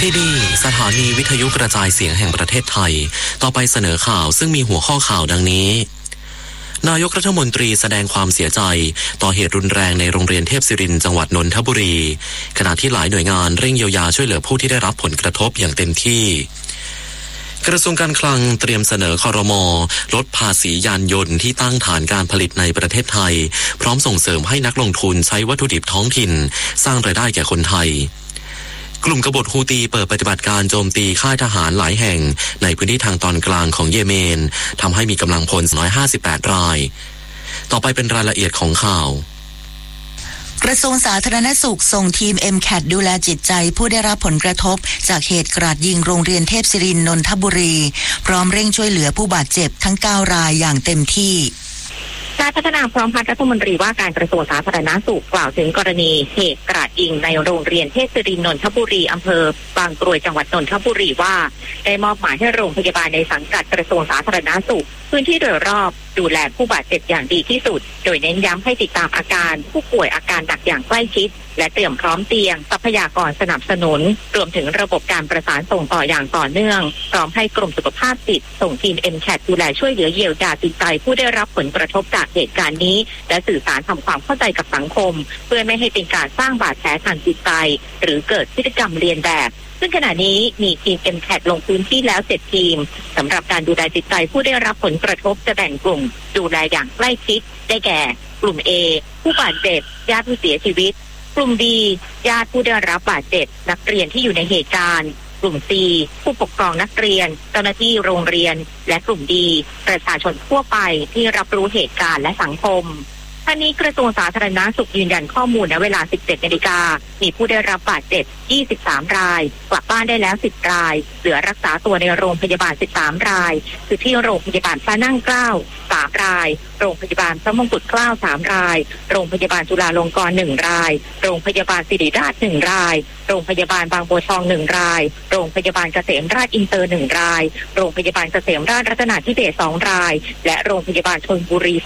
ที่นี่สถานีวิทยุกระจายเสียงแห่งประเทศไทยต่อไปเสนอข่าวซึ่งมีหัวข้อข่าวดังนี้นายกรัฐมนตรีแสดงความเสียใจต่อเหตุรุนแรงในโรงเรียนเทพศิรินทร์จังหวัดนนทบุรีขณะที่หลายหน่วยงานเร่งเยียวยาช่วยเหลือผู้ที่ได้รับผลกระทบอย่างเต็มที่กระทรวงการคลังเตรียมเสนอครม.ลดภาษียานยนต์ที่ตั้งฐานการผลิตในประเทศไทยพร้อมส่งเสริมให้นักลงทุนใช้วัตถุดิบท้องถิ่นสร้างรายได้แก่คนไทยกลุ่มกบฏฮูตีเปิดปฏิบัติการโจมตีค่ายทหารหลายแห่งในพื้นที่ทางตอนกลางของเยเมนทำให้มีกำลังพล158 รายต่อไปเป็นรายละเอียดของข่าวกระทรวงสาธารณสุขส่งทีม MCAT ดูแลจิตใจผู้ได้รับผลกระทบจากเหตุกราดยิงโรงเรียนเทพศิรินทร์นนทบุรีพร้อมเร่งช่วยเหลือผู้บาดเจ็บทั้ง9 รายอย่างเต็มที่นายพัฒนาพร้อมพัฒน์รัฐมนตรีว่าการกระทรวงสาธารณสุขกล่าวถึงกรณีเหตุกราดยิงในโรงเรียนเทพศิรินทร์นนทบุรีอำเภอบางกรวยจังหวัดนนทบุรีว่าได้มอบหมายให้โรงพยาบาลในสังกัดกระทรวงสาธารณสุขพื้นที่โดยรอบดูแลผู้บาดเจ็บอย่างดีที่สุดโดยเน้นย้ำให้ติดตามอาการผู้ป่วยอาการหนักอย่างใกล้ชิดและเตรียมพร้อมเตียงทรัพยากรสนับสนุนรวมถึงระบบการประสานส่งต่ออย่างต่อเนื่องพร้อมให้กรมสุขภาพจิตส่งทีม MCAT ดูแลช่วยเหลือเยียวยาจิตใจผู้ได้รับผลกระทบจากเหตุการณ์นี้และสื่อสารทำความเข้าใจกับสังคมเพื่อไม่ให้เป็นการสร้างบาดแผลทางจิตใจหรือเกิดพฤติกรรมเลียนแบบซึ่งขณะนี้มีทีม MCAT ลงพื้นที่แล้ว7 ทีมสำหรับการดูแลจิตใจผู้ได้รับผลกระทบจะแบ่งกลุ่มดูแลอย่างใกล้ชิดได้แก่กลุ่ม A ผู้บาดเจ็บญาติผู้เสียชีวิตกลุ่ม B ญาติผู้ได้รับบาดเจ็บนักเรียนที่อยู่ในเหตุการณ์กลุ่ม C ผู้ปกครองนักเรียนเจ้าหน้าที่โรงเรียนและกลุ่ม D ประชาชนทั่วไปที่รับรู้เหตุการณ์และสังคมทั้งนี้กระทรวงสาธารณสุขยืนยันข้อมูลณเวลา 17 นาฬิกามีผู้ได้รับบาดเจ็บ23 รายกลับบ้านได้แล้ว10 รายเหลือรักษาตัวในโรงพยาบาล13 รายคือที่โรงพยาบาลพระนั่งเกล้า3 รายโรงพยาบาลพระมงกุฎเกล้า3 รายโรงพยาบาลจุฬาลงกรณ์1 รายโรงพยาบาลศิริราช1 รายโรงพยาบาลบางบัวทอง1 รายโรงพยาบาลเกษมราชอินเตอร์1 รายโรงพยาบาลเกษมราชรัตนาธิเบศร์2 รายและโรงพยาบาลชลบุรี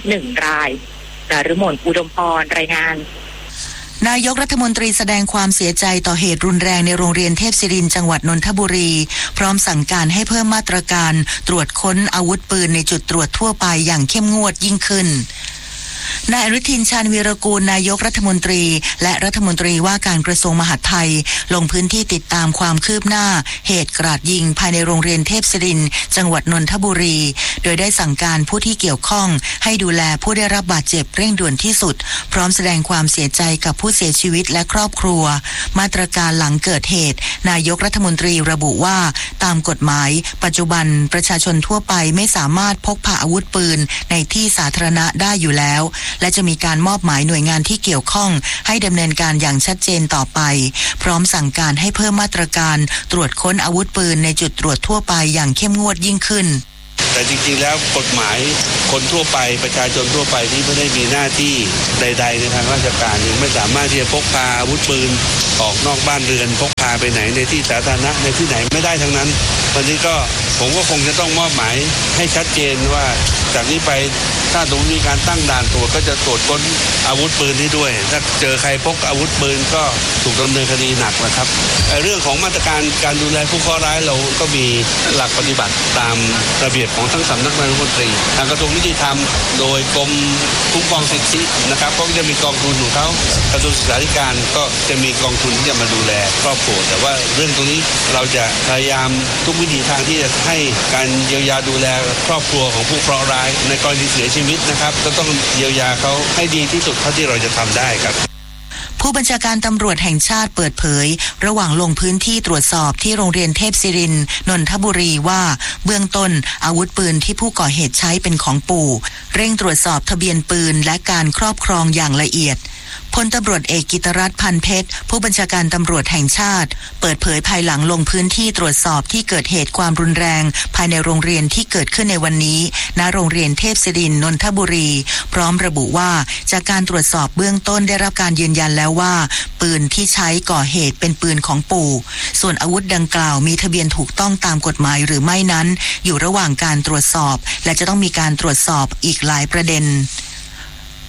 1 รายนฤมลอุดมพรรายงานนายกรัฐมนตรีแสดงความเสียใจต่อเหตุรุนแรงในโรงเรียนเทพศิรินทร์จังหวัดนนทบุรีพร้อมสั่งการให้เพิ่มมาตรการตรวจค้นอาวุธปืนในจุดตรวจทั่วไปอย่างเข้มงวดยิ่งขึ้นนายอนุทินชาญวีรกูลนายกรัฐมนตรีและรัฐมนตรีว่าการกระทรวงมหาดไทยลงพื้นที่ติดตามความคืบหน้าเหตุกราดยิงภายในโรงเรียนเทพศิรินทร์จังหวัดนนทบุรีโดยได้สั่งการผู้ที่เกี่ยวข้องให้ดูแลผู้ได้รับบาดเจ็บเร่งด่วนที่สุดพร้อมแสดงความเสียใจกับผู้เสียชีวิตและครอบครัวมาตรการหลังเกิดเหตุนายกรัฐมนตรีระบุว่าตามกฎหมายปัจจุบันประชาชนทั่วไปไม่สามารถพกพาอาวุธปืนในที่สาธารณะได้อยู่แล้วและจะมีการมอบหมายหน่วยงานที่เกี่ยวข้องให้ดำเนินการอย่างชัดเจนต่อไปพร้อมสั่งการให้เพิ่มมาตรการตรวจค้นอาวุธปืนในจุดตรวจทั่วไปอย่างเข้มงวดยิ่งขึ้นแต่จริงๆแล้วกฎหมายคนทั่วไปประชาชนทั่วไปที่ไม่ได้มีหน้าที่ใดๆในทางราชการไม่สามารถที่จะพกพาอาวุธปืนออกนอกบ้านเรือนพกพาไปไหนในที่สาธารณะในที่ไหนไม่ได้ทั้งนั้นวันนี้ก็ผมก็คงจะต้องมอบหมายให้ชัดเจนว่าจากนี้ไปถ้าตรงมีการตั้งด่านตรวจก็จะตรวจค้นอาวุธปืนนี้ด้วยถ้าเจอใครพกอาวุธปืนก็ถูกดำเนินคดีหนักนะครับเรื่องของมาตรการการดูแลผู้เคราะห์ร้ายเราก็มีหลักปฏิบัติตามระเบียบของทั้งสำนักนายกรัฐมนตรีทางกระทรวงยุติธรรมโดยกรมคุ้มครองสิทธินะครับก็จะมีกองทุนของเขากระทรวงศึกษาธิการก็จะมีกองทุนที่จะมาดูแลครอบครัวแต่ว่าเรื่องตรงนี้เราจะพยายามทุกวิถีทางที่จะให้การเยียวยาดูแลครอบครัวของผู้เคราะห์ร้ายในกรณีเสียชีวิตนะครับก็ต้องเยียวยาเขาให้ดีที่สุดเท่าที่เราจะทำได้ครับผู้บัญชาการตำรวจแห่งชาติเปิดเผยระหว่างลงพื้นที่ตรวจสอบที่โรงเรียนเทพศิรินทร์นนทบุรีว่าเบื้องต้นอาวุธปืนที่ผู้ก่อเหตุใช้เป็นของปู่เร่งตรวจสอบทะเบียนปืนและการครอบครองอย่างละเอียดพลตำรวจเอกกิตรัตน์พันเพชรผู้บัญชาการตำรวจแห่งชาติเปิดเผยภายหลังลงพื้นที่ตรวจสอบที่เกิดเหตุความรุนแรงภายในโรงเรียนที่เกิดขึ้นในวันนี้ณโรงเรียนเทพศิรินทร์นนทบุรีพร้อมระบุว่าจากการตรวจสอบเบื้องต้นได้รับการยืนยันแล้วว่าปืนที่ใช้ก่อเหตุเป็นปืนของปู่ส่วนอาวุธดังกล่าวมีทะเบียนถูกต้องตามกฎหมายหรือไม่นั้นอยู่ระหว่างการตรวจสอบและจะต้องมีการตรวจสอบอีกหลายประเด็น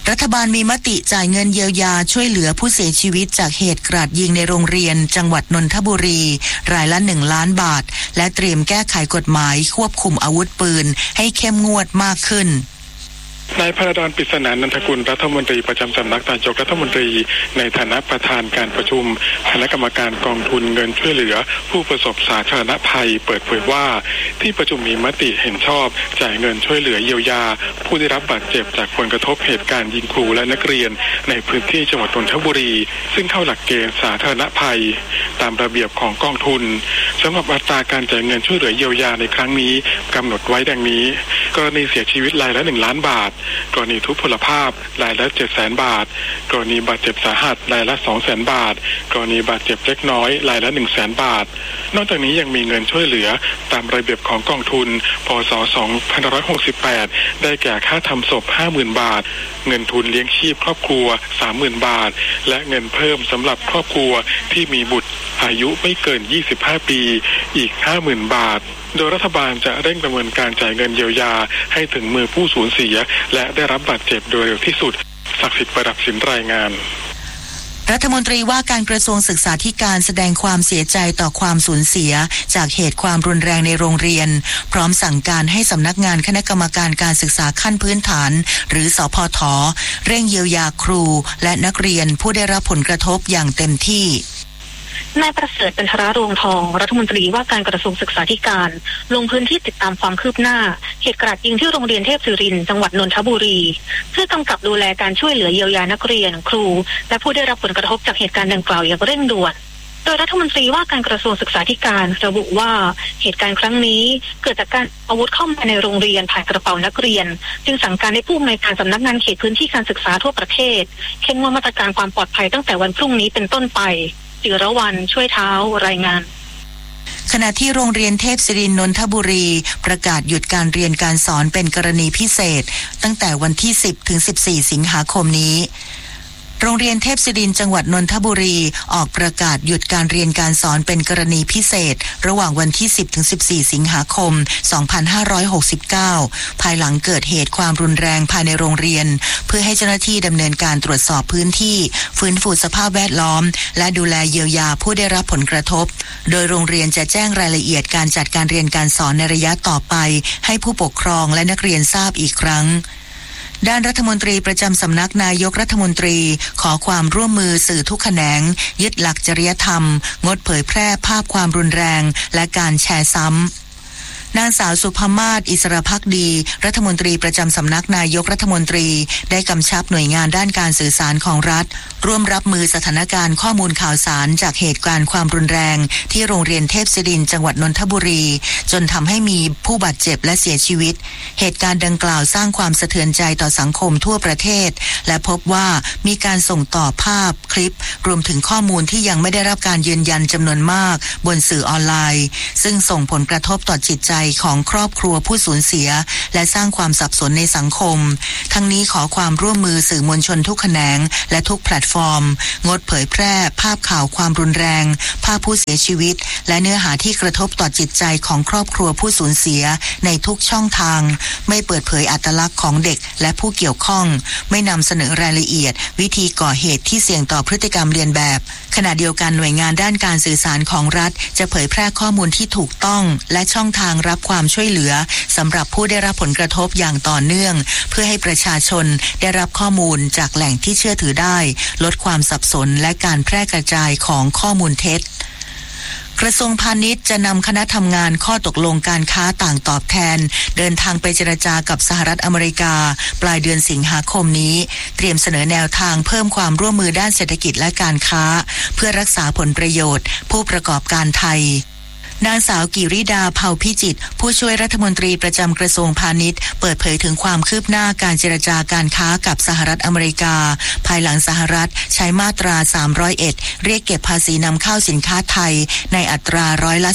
รัฐบาลมีมติจ่ายเงินเยียวยาช่วยเหลือผู้เสียชีวิตจากเหตุกราดยิงในโรงเรียนจังหวัดนนทบุรีรายละ1 ล้านบาทและเตรียมแก้ไขกฎหมายควบคุมอาวุธปืนให้เข้มงวดมากขึ้นนายพระดอนปริศนานันทกุลรัฐมนตรีประจำสำนักนายกรัฐมนตรีในฐานะประธานการประชุมคณะกรรมการกองทุนเงินช่วยเหลือผู้ประสบสาธารณภัยเปิดเผยว่าที่ประชุมมีมติเห็นชอบจ่ายเงินช่วยเหลือเยียวยาผู้ได้รับบาดเจ็บจากผลกระทบเหตุการณ์ยิงครูและนักเรียนในพื้นที่จังหวัดนนทบุรีซึ่งเข้าหลักเกณฑ์สาธารณภัยตามระเบียบของกองทุนสำหรับอัตราการจ่ายเงินช่วยเหลือเยียวยาในครั้งนี้กำหนดไว้ดังนี้กรณีเสียชีวิตรายละ1 ล้านบาทกรณีทุพพลภาพรายละ700,000 บาทกรณีบาดเจ็บสาหัสรายละ200,000 บาทกรณีบาดเจ็บเล็กน้อยรายละ100,000 บาทนอกจากนี้ยังมีเงินช่วยเหลือตามระเบียบของกองทุนพ.ศ. 2568ได้แก่ค่าทำศพ 50,000 บาทเงินทุนเลี้ยงชีพครอบครัว 30,000 บาทและเงินเพิ่มสำหรับครอบครัวที่มีบุตรอายุไม่เกิน25 ปีอีก 50,000 บาทโดยรัฐบาลจะเร่งดำเนินการจ่ายเงินเยียวยาให้ถึงมือผู้สูญเสียและได้รับบาดเจ็บโดยเร็วที่สุดศักดิ์สิทธิ์ประดับสินรายงานรัฐมนตรีว่าการกระทรวงศึกษาธิการแสดงความเสียใจต่อความสูญเสียจากเหตุความรุนแรงในโรงเรียนพร้อมสั่งการให้สำนักงานคณะกรรมการการศึกษาขั้นพื้นฐานหรือสพท.เร่งเยียวยาครูและนักเรียนผู้ได้รับผลกระทบอย่างเต็มที่นายประเสริฐเป็นธารวงทองรัฐมนตรีว่าการกระทรวงศึกษาธิการลงพื้นที่ติดตามความคืบหน้าเหตุกราดยิงที่โรงเรียนเทพศิรินทร์จังหวัดนนทบุรีเพื่อกำกับดูแลการช่วยเหลือเยียวยานักเรียนครูและผู้ได้รับผลกระทบจากเหตุการณ์ดังกล่าวอย่างเร่งด่วนโดยรัฐมนตรีว่าการกระทรวงศึกษาธิการระบุว่าเหตุการณ์ครั้งนี้เกิดจากการอาวุธเข้ามาในโรงเรียนผ่านกระเป๋านักเรียนจึงสั่งการให้ผู้อำนวยการสำนักงานเขตพื้นที่การศึกษาทั่วประเทศเข้มงวดมาตรการความปลอดภัยตั้งแต่วันพรุ่งนี้เป็นต้นไปจิรวรรณช่วยเท้ารายงานขณะที่โรงเรียนเทพศิรินทร์นนทบุรีประกาศหยุดการเรียนการสอนเป็นกรณีพิเศษตั้งแต่วันที่10 ถึง 14 สิงหาคมนี้โรงเรียนเทพศิรินทร์จังหวัดนนทบุรีออกประกาศหยุดการเรียนการสอนเป็นกรณีพิเศษระหว่างวันที่10 ถึง 14 สิงหาคม 2569 ภายหลังเกิดเหตุความรุนแรงภายในโรงเรียนเพื่อให้เจ้าหน้าที่ดำเนินการตรวจสอบพื้นที่ฟื้นฟูสภาพแวดล้อมและดูแลเยียวยาผู้ได้รับผลกระทบโดยโรงเรียนจะแจ้งรายละเอียดการจัดการเรียนการสอนในระยะต่อไปให้ผู้ปกครองและนักเรียนทราบอีกครั้งด้านรัฐมนตรีประจำสำนักนายกรัฐมนตรีขอความร่วมมือสื่อทุกแขนงยึดหลักจริยธรรมงดเผยแพร่ภาพความรุนแรงและการแชร์ซ้ำนางสาวสุภมาศอิสรภักดีรัฐมนตรีประจำสำนักนายกรัฐมนตรีได้กำชับหน่วยงานด้านการสื่อสารของรัฐร่วมรับมือสถานการณ์ข้อมูลข่าวสารจากเหตุการณ์ความรุนแรงที่โรงเรียนเทพศิรินทร์จังหวัดนนทบุรีจนทำให้มีผู้บาดเจ็บและเสียชีวิตเหตุการณ์ดังกล่าวสร้างความสะเทือนใจต่อสังคมทั่วประเทศและพบว่ามีการส่งต่อภาพคลิปรวมถึงข้อมูลที่ยังไม่ได้รับการยืนยันจำนวนมากบนสื่อออนไลน์ซึ่งส่งผลกระทบต่อจิตใจของครอบครัวผู้สูญเสียและสร้างความสับสนในสังคมทั้งนี้ขอความร่วมมือสื่อมวลชนทุกแขนงและทุกแพลตฟอร์มงดเผยแพร่ภาพข่าวความรุนแรงภาพผู้เสียชีวิตและเนื้อหาที่กระทบต่อจิตใจของครอบครัวผู้สูญเสียในทุกช่องทางไม่เปิดเผยอัตลักษณ์ของเด็กและผู้เกี่ยวข้องไม่นำเสนอรายละเอียดวิธีก่อเหตุที่เสี่ยงต่อพฤติกรรมเลียนแบบขณะเดียวกันหน่วยงานด้านการสื่อสารของรัฐจะเผยแพร่ข้อมูลที่ถูกต้องและช่องทางรับความช่วยเหลือสำหรับผู้ได้รับผลกระทบอย่างต่อเนื่องเพื่อให้ประชาชนได้รับข้อมูลจากแหล่งที่เชื่อถือได้ลดความสับสนและการแพร่กระจายของข้อมูลเท็จกระทรวงพาณิชย์จะนำคณะทำงานข้อตกลงการค้าต่างตอบแทนเดินทางไปเจรจากับสหรัฐอเมริกาปลายเดือนสิงหาคมนี้เตรียมเสนอแนวทางเพิ่มความร่วมมือด้านเศรษฐกิจและการค้าเพื่อรักษาผลประโยชน์ผู้ประกอบการไทยนางสาวกิริดาเผ่าพิจิตรผู้ช่วยรัฐมนตรีประจำกระทรวงพาณิชย์เปิดเผยถึงความคืบหน้าการเจรจาการค้ากับสหรัฐอเมริกาภายหลังสหรัฐใช้มาตรา301เรียกเก็บภาษีนำเข้าสินค้าไทยในอัตราร้อยละ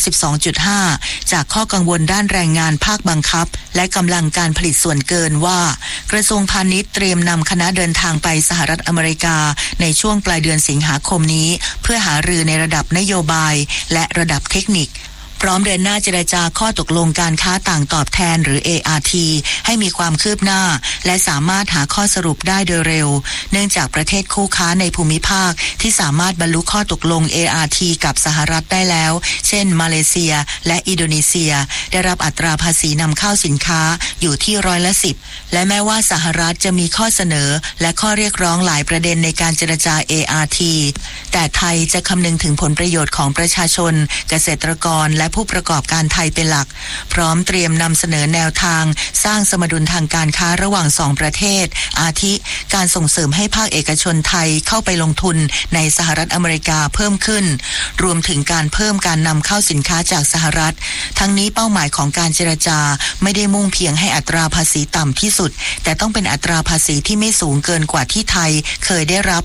12.5 จากข้อกังวลด้านแรงงานภาคบังคับและกำลังการผลิตส่วนเกินว่ากระทรวงพาณิชย์เตรียมนำคณะเดินทางไปสหรัฐอเมริกาในช่วงปลายเดือนสิงหาคมนี้เพื่อหารือในระดับนโยบายและระดับเทคนิคพร้อมเดินหน้าเจรจาข้อตกลงการค้าต่างตอบแทนหรือ ART ให้มีความคืบหน้าและสามารถหาข้อสรุปได้โดยเร็วเนื่องจากประเทศคู่ค้าในภูมิภาคที่สามารถบรรลุข้อตกลง ART กับสหรัฐได้แล้วเช่นมาเลเซียและอินโดนีเซียได้รับอัตราภาษีนำเข้าสินค้าอยู่ที่10%และแม้ว่าสหรัฐจะมีข้อเสนอและข้อเรียกร้องหลายประเด็นในการเจรจา ART แต่ไทยจะคำนึงถึงผลประโยชน์ของประชาชนเกษตรกรและผู้ประกอบการไทยเป็นหลักพร้อมเตรียมนำเสนอแนวทางสร้างสมดุลทางการค้าระหว่าง2ประเทศอาทิการส่งเสริมให้ภาคเอกชนไทยเข้าไปลงทุนในสหรัฐอเมริกาเพิ่มขึ้นรวมถึงการเพิ่มการนำเข้าสินค้าจากสหรัฐทั้งนี้เป้าหมายของการเจรจาไม่ได้มุ่งเพียงให้อัตราภาษีต่ำที่สุดแต่ต้องเป็นอัตราภาษีที่ไม่สูงเกินกว่าที่ไทยเคยได้รับ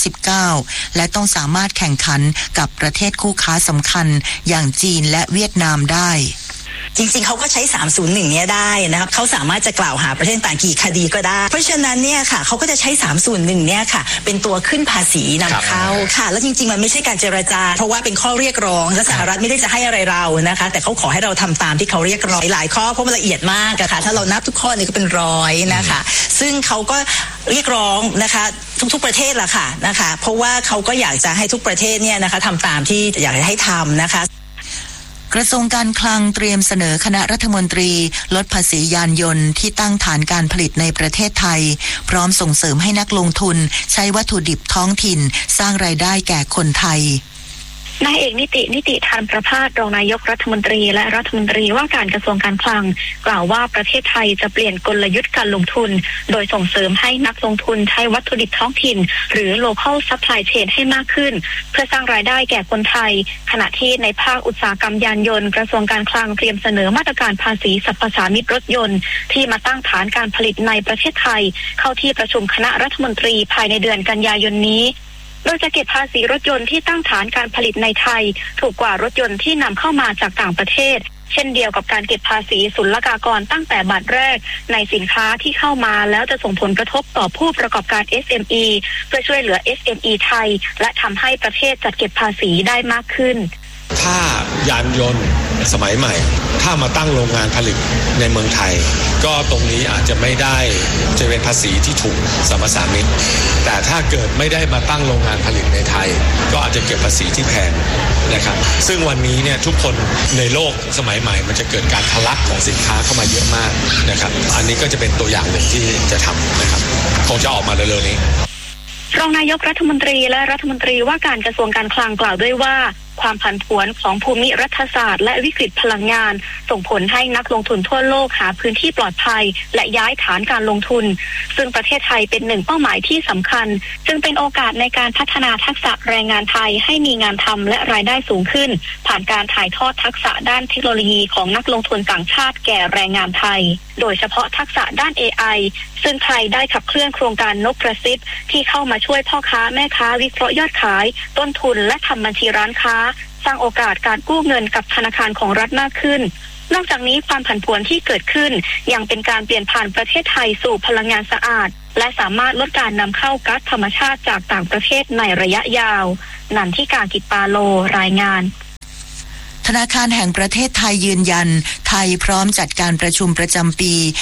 19%และต้องสามารถแข่งขันกับประเทศคู่ค้าสำคัญอย่างจีนและเวียดนามได้จริงๆเขาก็ใช้301เนี่ยได้นะครับเขาสามารถจะกล่าวหาประเทศต่างกี่คดีก็ได้เพราะฉะนั้นเนี่ยค่ะเขาก็จะใช้301เนี่ยค่ะเป็นตัวขึ้นภาษีนำเข้าค่ะแล้วจริงๆมันไม่ใช่การเจรจาเพราะว่าเป็นข้อเรียกร้องและสหรัฐไม่ได้จะให้อะไรเรานะคะแต่เขาขอให้เราทำตามที่เขาเรียกร้องหลายข้อเพราะมันละเอียดมากอะค่ะถ้าเรานับทุกข้อนี่ก็เป็น100นะคะซึ่งเขาก็เรียกร้องนะคะทุกๆประเทศละค่ะนะคะเพราะว่าเขาก็อยากจะให้ทุกประเทศเนี่ยนะคะทำตามที่อยากให้ทำนะคะกระทรวงการคลังเตรียมเสนอคณะรัฐมนตรีลดภาษียานยนต์ที่ตั้งฐานการผลิตในประเทศไทยพร้อมส่งเสริมให้นักลงทุนใช้วัตถุดิบท้องถิ่นสร้างรายได้แก่คนไทยนายเอกนิติธรรมประภาสรองนายกรัฐมนตรีและรัฐมนตรีว่าการกระทรวงการคลังกล่าวว่าประเทศไทยจะเปลี่ยนกลยุทธ์การลงทุนโดยส่งเสริมให้นักลงทุนใช้วัตถุดิบท้องถิ่นหรือ local supply chain ให้มากขึ้นเพื่อสร้างรายได้แก่คนไทยขณะที่ในภาคอุตสาหกรรมยานยนต์กระทรวงการคลังเตรียมเสนอมาตรการภาษีสรรพสามิตรถยนต์ที่มาตั้งฐานการผลิตในประเทศไทยเข้าที่ประชุมคณะรัฐมนตรีภายในเดือนกันยายนนี้โดยจะเก็บภาษีรถยนต์ที่ตั้งฐานการผลิตในไทยถูกกว่ารถยนต์ที่นำเข้ามาจากต่างประเทศเช่นเดียวกับการเก็บภาษีศุลกากรตั้งแต่บัตรแรกในสินค้าที่เข้ามาแล้วจะส่งผลกระทบต่อผู้ประกอบการ SME เพื่อช่วยเหลือ SME ไทยและทำให้ประเทศจัดเก็บภาษีได้มากขึ้นถ้ายานยนต์สมัยใหม่ถ้ามาตั้งโรงงานผลิตในเมืองไทยก็ตรงนี้อาจจะไม่ได้จะเป็นภาษีที่ถูกสรรพสามิตแต่ถ้าเกิดไม่ได้มาตั้งโรงงานผลิตในไทยก็อาจจะเก็บภาษีที่แพงนะครับซึ่งวันนี้เนี่ยทุกคนในโลกสมัยใหม่มันจะเกิดการทะลักของสินค้าเข้ามาเยอะมากนะครับอันนี้ก็จะเป็นตัวอย่างหนึ่งที่จะทำนะครับคงจะออกมาเร็วๆนี้รองนายกรัฐมนตรีและรัฐมนตรีว่าการกระทรวงการคลังกล่าวด้วยว่าความผันผวนของภูมิรัฐศาสตร์และวิกฤตพลังงานส่งผลให้นักลงทุนทั่วโลกหาพื้นที่ปลอดภัยและย้ายฐานการลงทุนซึ่งประเทศไทยเป็นหนึ่งเป้าหมายที่สำคัญจึงเป็นโอกาสในการพัฒนาทักษะแรงงานไทยให้มีงานทำและรายได้สูงขึ้นผ่านการถ่ายทอดทักษะด้านเทคโนโลยีของนักลงทุนต่างชาติแก่แรงงานไทยโดยเฉพาะทักษะด้าน AI ซึ่งไทยได้ขับเคลื่อนโครงการนกกระซิบที่เข้ามาช่วยพ่อค้าแม่ค้าวิเคราะห์ยอดขายต้นทุนและทำบัญชีร้านค้าสร้างโอกาสการกู้เงินกับธนาคารของรัฐมากขึ้นนอกจากนี้ความผันผวนที่เกิดขึ้นยังเป็นการเปลี่ยนผ่านประเทศไทยสู่พลังงานสะอาดและสามารถลดการนำเข้าก๊าซธรรมชาติจากต่างประเทศในระยะยาวนันทิกา กิจปาโลรายงานธนาคารแห่งประเทศไทยยืนยันไทยพร้อมจัดการประชุมประจำปี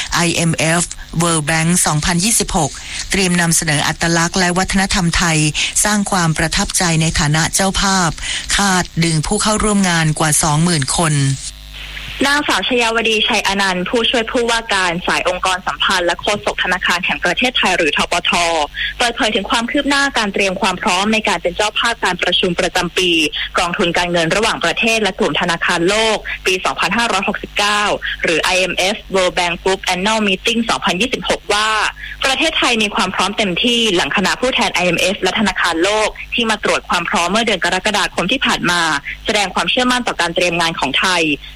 IMF World Bank 2026 เตรียมนำเสนออัตลักษณ์และวัฒนธรรมไทยสร้างความประทับใจในฐานะเจ้าภาพคาดดึงผู้เข้าร่วมงานกว่า 20,000 คนนางสาวชยาวดีชัยอนันต์ผู้ช่วยผู้ว่าการฝ่ายองค์กรสัมพันธ์และโฆษกธนาคารแห่งประเทศไทยหรือธปท.เปิดเผยถึงความคืบหน้าการเตรียมความพร้อมในการเป็นเจ้าภาพการประชุมประจำปีกองทุนการเงินระหว่างประเทศและกลุ่มธนาคารโลกปี 2569 หรือ IMF World Bank Group Annual Meeting 2026 ว่าประเทศไทยมีความพร้อมเต็มที่หลังคณะผู้แทน IMF และธนาคารโลกที่มาตรวจความพร้อมเมื่อเดือนกรกฎาคมที่ผ่านมาแสดงความเชื่อมั่นต่อการเตรียมงานของไทยโดยจากนี้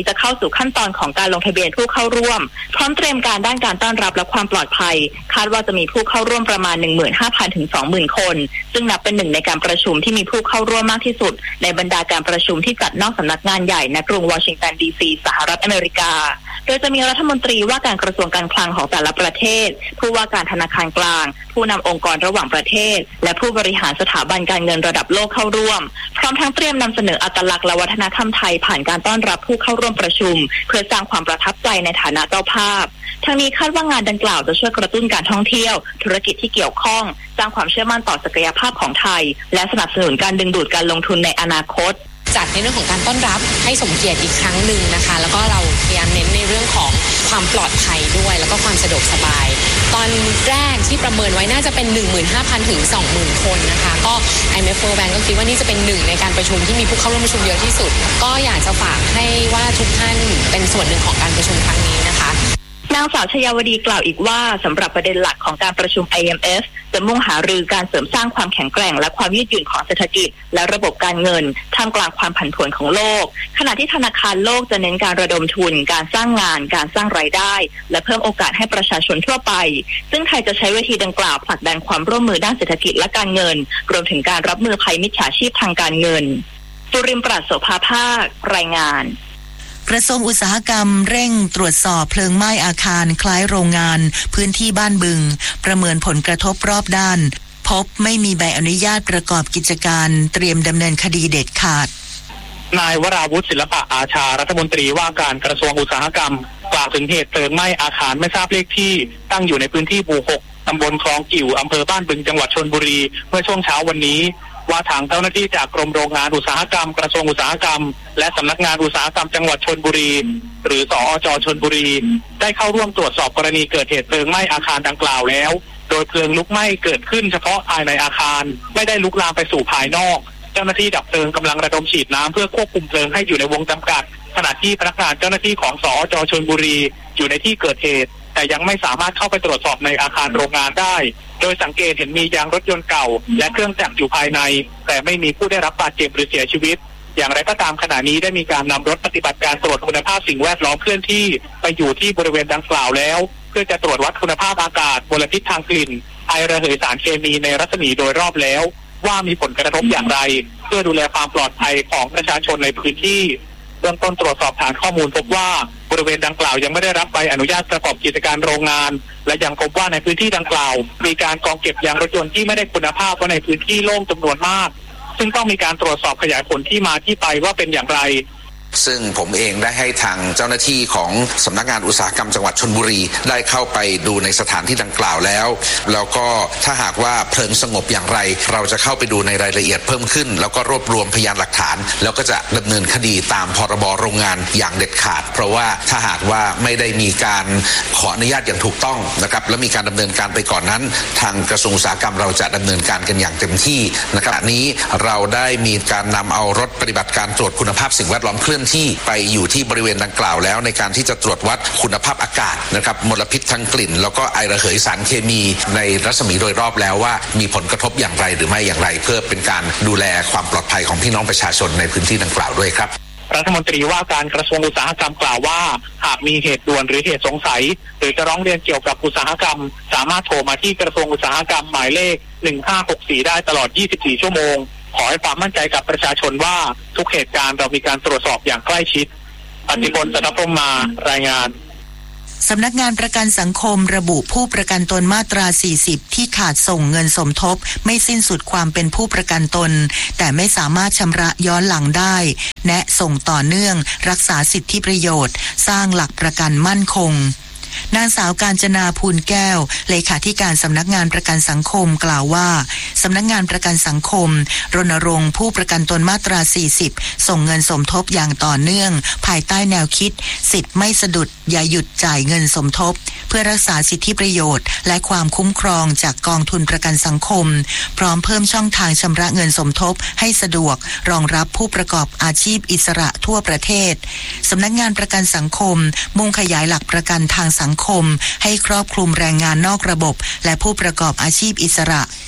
จะเข้าสู่ขั้นตอนของการลงทะเบียนผู้เข้าร่วมพร้อมเตรียมการด้านการต้อนรับและความปลอดภัยคาดว่าจะมีผู้เข้าร่วมประมาณ 15,000 ถึง 20,000 คนซึ่งนับเป็นหนึ่งในการประชุมที่มีผู้เข้าร่วมมากที่สุดในบรรดาการประชุมที่จัดนอกสำนักงานใหญ่ณกรุงวอชิงตันดีซีสหรัฐอเมริกาโดยจะมีรัฐมนตรีว่าการกระทรวงการคลังของแต่ละประเทศผู้ว่าการธนาคารกลางผู้นำองค์กรระหว่างประเทศและผู้บริหารสถาบันการเงินระดับโลกเข้าร่วมพร้อมทั้งเตรียมนำเสนออัตลักษณ์และวัฒนธรรมไทยผ่านการต้อนรับผู้เข้าร่วมประชุมเพื่อสร้างความประทับใจในฐานะเจ้าภาพทั้งนี้คาดว่างานดังกล่าวจะช่วยกระตุ้นการท่องเที่ยวธุรกิจที่เกี่ยวข้องสร้างความเชื่อมั่นต่อศักยภาพของไทยและสนับสนุนการดึงดูดการลงทุนในอนาคตจัดในเรื่องของการต้อนรับให้สมเกียรติอีกครั้งหนึ่งนะคะแล้วก็เราพยายามเน้นในเรื่องของความปลอดภัยด้วยแล้วก็ความสะดวกสบายตอนแรกที่ประเมินไว้น่าจะเป็น 15,000 ถึง 20,000 คนนะคะก็ IMF World Bank ก็คิดว่านี่จะเป็นหนึ่งในการประชุมที่มีผู้เข้าร่วมประชุมเยอะที่สุดก็อยากจะฝากให้ว่าทุกท่านเป็นส่วนหนึ่งของการประชุมครั้งนี้นะคะนางสาวชยาวดีกล่าวอีกว่าสำหรับประเด็นหลักของการประชุม IMF จะมุ่งหารือการเสริมสร้างความแข็งแกร่งและความยืดหยุ่นของเศรษฐกิจและระบบการเงินท่ามกลางความผันผวนของโลกขณะที่ธนาคารโลกจะเน้นการระดมทุนการสร้างงานการสร้างรายได้และเพิ่มโอกาสให้ประชาชนทั่วไปซึ่งไทยจะใช้เวทีดังกล่าวผลักดันความร่วมมือด้านเศรษฐกิจและการเงินรวมถึงการรับมือภัยมิจฉาชีพทางการเงินสุรินทร์ปราศโสภาภาครายงานกระทรวงอุตสาหกรรมเร่งตรวจสอบเพลิงไหม้อาคารคล้ายโรงงานพื้นที่บ้านบึงประเมินผลกระทบรอบด้านพบไม่มีใบอนุญาตประกอบกิจการเตรียมดำเนินคดีเด็ดขาดนายวราวุฒิศิลปะอาชารัฐมนตรีว่าการกระทรวงอุตสาหกรรมกล่าวถึงเหตุเพลิงไหม้อาคารไม่ทราบเลขที่ตั้งอยู่ในพื้นที่หมู่ 6 ตำบลคลองกิ่วอำเภอบ้านบึงจังหวัดชลบุรีเมื่อช่วงเช้าวันนี้ว่าทางเจ้าหน้าที่จากกรมโรงงานอุตสาหกรรมกระทรวงอุตสาหกรรมและสำนักงานอุตสาหกรรมจังหวัดชลบุรีหรือสอจ.ชลบุรีได้เข้าร่วมตรวจสอบกรณีเกิดเหตุเพลิงไหม้อาคารดังกล่าวแล้วโดยเพลิงลุกไหม้เกิดขึ้นเฉพาะภายในอาคารไม่ได้ลุกลามไปสู่ภายนอกเจ้าหน้าที่ดับเพลิงกำลังระดมฉีดน้ำเพื่อควบคุมเพลิงให้อยู่ในวงจำกัดขณะที่พนักงานเจ้าหน้าที่ของสอจ.ชลบุรีอยู่ในที่เกิดเหตุแต่ยังไม่สามารถเข้าไปตรวจสอบในอาคารโรงงานได้โดยสังเกตเห็นมียางรถยนต์เก่าและเครื่องจักรอยู่ภายในแต่ไม่มีผู้ได้รับบาดเจ็บหรือเสียชีวิตอย่างไรก็ตามขณะนี้ได้มีการนำรถปฏิบัติการตรวจคุณภาพสิ่งแวดล้อมเคลื่อนที่ไปอยู่ที่บริเวณดังกล่าวแล้วเพื่อจะตรวจวัดคุณภาพอากาศมลพิษทางกลิ่นไอระเหยสารเคมีในรัศมีโดยรอบแล้วว่ามีผลกระทบอย่างไรเพื่อดูแลความปลอดภัยของประชาชนในพื้นที่เบื้องต้นตรวจสอบฐานข้อมูลพบว่าบริเวณดังกล่าวยังไม่ได้รับใบอนุญาตประกอบกิจการโรงงานและยังพบว่าในพื้นที่ดังกล่าวมีการกองเก็บยางรถยนต์ที่ไม่ได้คุณภาพไว้ในพื้นที่โล่งจำนวนมากซึ่งต้องมีการตรวจสอบขยายผลที่มาที่ไปว่าเป็นอย่างไรซึ่งผมเองได้ให้ทางเจ้าหน้าที่ของสำนักงานอุตสาหกรรมจังหวัดชลบุรีได้เข้าไปดูในสถานที่ดังกล่าวแล้วก็ถ้าหากว่าเพลิงสงบอย่างไรเราจะเข้าไปดูในรายละเอียดเพิ่มขึ้นแล้วก็รวบรวมพยานหลักฐานแล้วก็จะดำเนินคดีตามพรบโรงงานอย่างเด็ดขาดเพราะว่าถ้าหากว่าไม่ได้มีการขออนุญาตอย่างถูกต้องนะครับและมีการดำเนินการไปก่อนนั้นทางกระทรวงอุตสาหกรรมเราจะดำเนินการกันอย่างเต็มที่นะครับนี้เราได้มีการนำเอารถปฏิบัติการตรวจคุณภาพสิ่งแวดล้อมเคลื่อนที่ไปอยู่ที่บริเวณดังกล่าวแล้วในการที่จะตรวจวัดคุณภาพอากาศนะครับมลพิษทางกลิ่นแล้วก็ไอระเหยสารเคมีในรัศมีโดยรอบแล้วว่ามีผลกระทบอย่างไรหรือไม่อย่างไรเพื่อเป็นการดูแลความปลอดภัยของพี่น้องประชาชนในพื้นที่ดังกล่าวด้วยครับรัฐมนตรีว่าการกระทรวงอุตสาหกรรมกล่าวว่าหากมีเหตุด่วนหรือเหตุสงสัยหรือจะร้องเรียนเกี่ยวกับอุตสาหกรรมสามารถโทรมาที่กระทรวงอุตสาหกรรมหมายเลข1564ได้ตลอด24ชั่วโมงขอให้ความมั่นใจกับประชาชนว่าทุกเหตุการณ์เรามีการตรวจสอบอย่างใกล้ชิดอธิพล สันทพรหมมารายงานสำนักงานประกันสังคมระบุผู้ประกันตนมาตรา40ที่ขาดส่งเงินสมทบไม่สิ้นสุดความเป็นผู้ประกันตนแต่ไม่สามารถชำระย้อนหลังได้แนะส่งต่อเนื่องรักษาสิทธิประโยชน์สร้างหลักประกันมั่นคงนางสาวกาญจนาภูลแก้วเลขาธิการสำนักงานประกันสังคมกล่าวว่าสำนักงานประกันสังคมรณรงค์ผู้ประกันตนมาตรา40ส่งเงินสมทบอย่างต่อเนื่องภายใต้แนวคิดสิทธิ์ไม่สะดุดอย่าหยุดจ่ายเงินสมทบเพื่อรักษาสิทธิประโยชน์และความคุ้มครองจากกองทุนประกันสังคมพร้อมเพิ่มช่องทางชำระเงินสมทบให้สะดวกรองรับผู้ประกอบอาชีพอิสระทั่วประเทศสำนักงานประกันสังคมมุ่งขยายหลักประกันทางสังคมให้ครอบคลุมแรงงานนอกระบบและผู้ประกอบอาชีพอิสระ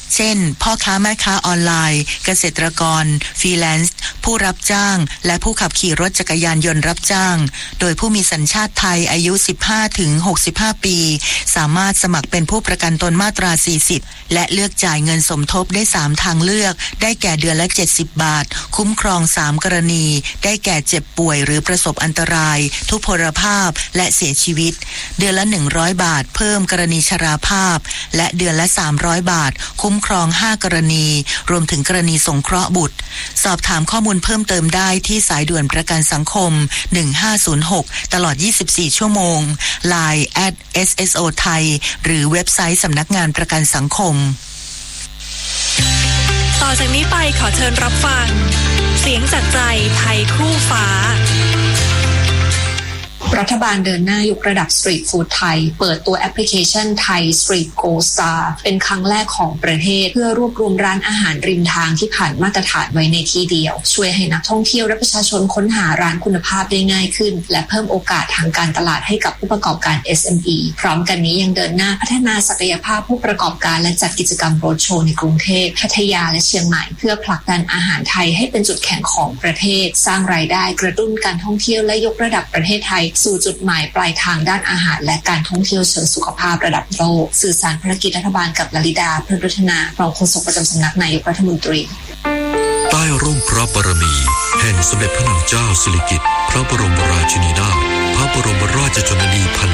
เช่นพ่อค้าแม่ค้าออนไลน์เกษตรกรฟรีแลนซ์ผู้รับจ้างและผู้ขับขี่รถจักรยานยนต์รับจ้างโดยผู้มีสัญชาติไทยอายุ 15-65 ปีสามารถสมัครเป็นผู้ประกันตนมาตรา 40และเลือกจ่ายเงินสมทบได้3ทางเลือกได้แก่เดือนละ70 บาทคุ้มครอง3กรณีได้แก่เจ็บป่วยหรือประสบอันตรายทุพพลภาพและเสียชีวิตเดือนละ100 บาทเพิ่มกรณีชราภาพและเดือนละ300 บาทคุ้มครอง5กรณีรวมถึงกรณีสงเคราะห์บุตรสอบถามข้อมูลเพิ่มเติมได้ที่สายด่วนประกันสังคม1506ตลอด24ชั่วโมง LINE @SSO ไทยหรือเว็บไซต์สำนักงานประกันสังคมต่อจากนี้ไปขอเชิญรับฟังเสียงจากใจไทยคู่ฟ้ารัฐบาลเดินหน้ายกระดับสตรีทฟู้ดไทยเปิดตัวแอปพลิเคชันไทยสตรีทโกสตาร์เป็นครั้งแรกของประเทศเพื่อรวบรวมร้านอาหารริมทางที่ผ่านมาตรฐานไว้ในที่เดียวช่วยให้นักท่องเที่ยวและประชาชนค้นหาร้านคุณภาพได้ง่ายขึ้นและเพิ่มโอกาสทางการตลาดให้กับผู้ประกอบการ SME พร้อมกันนี้ยังเดินหน้าพัฒนาศักยภาพผู้ประกอบการและจัดกิจกรรมโรดโชว์ในกรุงเทพพัทยาและเชียงใหม่เพื่อผลักดันอาหารไทยให้เป็นจุดแข็งของประเทศสร้างรายได้กระตุ้นการท่องเที่ยวและยกระดับประเทศไทยสู่จุดหมายปลายทางด้านอาหารและการท่องเที่ยวเชิงสุขภาพระดับโลกสื่อสารภารกิจรัฐบาลกับลลิดาเพื่อพัฒนารองโฆษกประจำสำนักนายกรัฐมนตรีใต้ร่มพระบารมีแห่งสมเด็จพระนางเจ้าสิริกิติ์พระบรมราชินีนาถพระบรมราชชนนีพัน